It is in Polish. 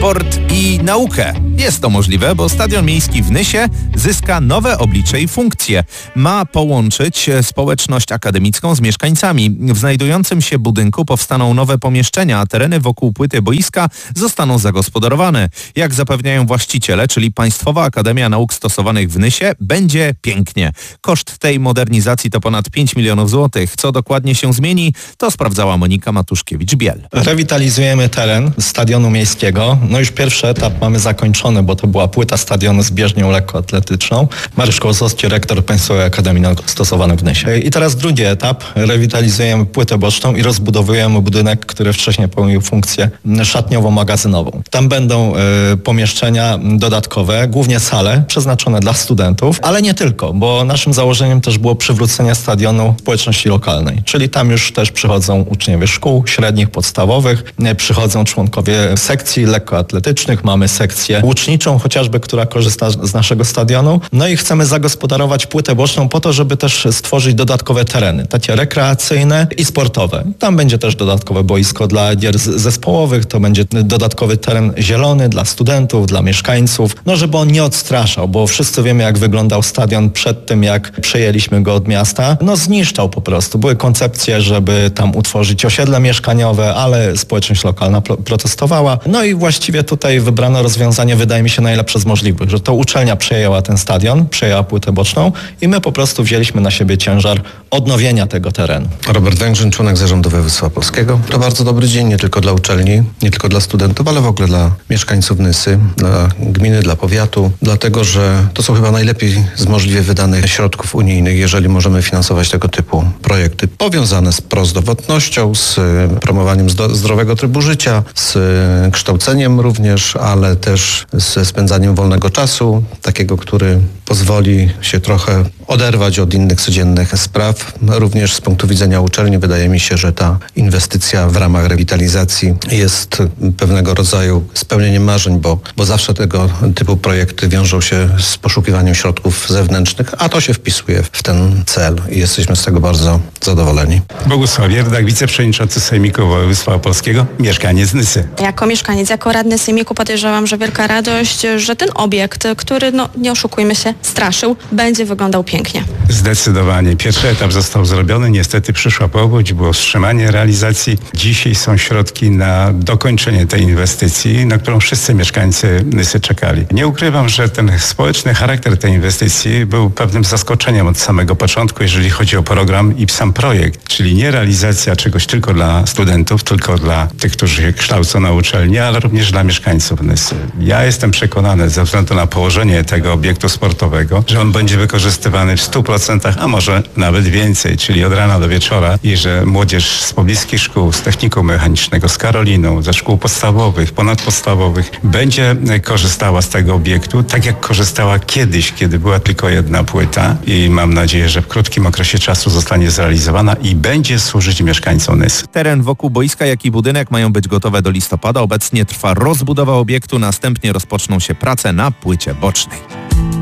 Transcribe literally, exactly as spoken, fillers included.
sport i naukę. Jest to możliwe, bo Stadion Miejski w Nysie zyska nowe oblicze i funkcje. Ma połączyć społeczność akademicką z mieszkańcami. W znajdującym się budynku powstaną nowe pomieszczenia, a tereny wokół płyty boiska zostaną zagospodarowane. Jak zapewniają właściciele, czyli Państwowa Akademia Nauk Stosowanych w Nysie, będzie pięknie. Koszt tej modernizacji to ponad pięć milionów złotych. Co dokładnie się zmieni, to sprawdzała Monika Matuszkiewicz-Biel. Rewitalizujemy teren Stadionu Miejskiego. No już pierwszy etap mamy zakończony, bo to była płyta stadionu z bieżnią lekkoatletyczną. Mariusz Kołosowski, rektor Państwowej Akademii Nauk Stosowanych w Nysie. I teraz drugi etap. Rewitalizujemy płytę boczną i rozbudowujemy budynek, który wcześniej pełnił funkcję szatniowo-magazynową. Tam będą y, pomieszczenia dodatkowe, głównie sale przeznaczone dla studentów, ale nie tylko, bo naszym założeniem też było przywrócenie stadionu społeczności lokalnej. Czyli tam już też przychodzą uczniowie szkół średnich, podstawowych, y, przychodzą członkowie sekcji lekkoatletycznych, mamy sekcję łuczniczą chociażby, która korzysta z naszego stadionu. No i chcemy zagospodarować płytę boczną po to, żeby też stworzyć dodatkowe tereny, takie rekreacyjne i sportowe. Tam będzie też dodatkowe boisko dla gier zespołowych, to będzie dodatkowy teren zielony dla studentów, dla mieszkańców, no żeby on nie odstraszał, bo wszyscy wiemy, jak wyglądał stadion przed tym, jak przejęliśmy go od miasta. No zniszczał po prostu. Były koncepcje, żeby tam utworzyć osiedle mieszkaniowe, ale społeczność lokalna pro- protestowała. No i właściwie tutaj wybrano rozwiązanie, wydaje mi się, najlepsze z możliwych, że to uczelnia przejęła ten stadion, przejęła płytę boczną i my po prostu wzięliśmy na siebie ciężar odnowienia tego terenu. Robert Węgrzyn, członek Zarządu Województwa Polskiego. To bardzo dobry dzień nie tylko dla uczelni, nie tylko dla studentów, ale w ogóle dla mieszkańców Nysy, dla gminy, dla powiatu, dlatego że to są chyba najlepiej z możliwie wydanych środków unijnych, jeżeli możemy finansować tego typu projekty powiązane z prozdrowotnością, z promowaniem zdo- zdrowego trybu życia, z kształceniem również, ale też ze spędzaniem wolnego czasu, takiego, który pozwoli się trochę oderwać od innych codziennych spraw. Również z punktu widzenia uczelni wydaje mi się, że ta inwestycja w ramach rewitalizacji jest pewnego rodzaju spełnieniem marzeń, bo, bo zawsze tego typu projekty wiążą się z poszukiwaniem środków zewnętrznych, a to się wpisuje w ten cel i jesteśmy z tego bardzo zadowoleni. Bogusław Wierdak, wiceprzewodniczący Sejmiku Województwa Opolskiego, mieszkaniec Nysy. Jako mieszkaniec, jako radny Sejmiku podejrzewam, że wielka radość, że ten obiekt, który, no nie oszukujmy się, straszył, będzie wyglądał pięknie. Zdecydowanie. Pierwszy etap został zrobiony, niestety przyszła powódź, było wstrzymanie realizacji. Dzisiaj są środki na dokończenie tej inwestycji, na którą wszyscy mieszkańcy Nysy czekali. Nie ukrywam, że ten społeczny charakter tej inwestycji był pewnym zaskoczeniem od samego początku, jeżeli chodzi o program i sam projekt, czyli nie realizacja czegoś tylko dla studentów, tylko dla tych, którzy się kształcą na uczelni, ale również dla mieszkańców Nysy. Ja jestem przekonany, ze względu na położenie tego obiektu sportowego, że on będzie wykorzystywany w stu procentach, a może nawet więcej, czyli od rana do wieczora i że młodzież z pobliskich szkół, z technikum mechanicznego, z Karoliną, ze szkół podstawowych, ponadpodstawowych będzie korzystała z tego obiektu, tak jak korzystała kiedyś, kiedy była tylko jedna płyta i mam nadzieję, że w krótkim okresie czasu zostanie zrealizowana i będzie służyć mieszkańcom Nysy. Teren wokół boiska, jak i budynek mają być gotowe do listopada. Obecnie trwa rozbudowa obiektu, następnie rozpoczną się prace na płycie bocznej.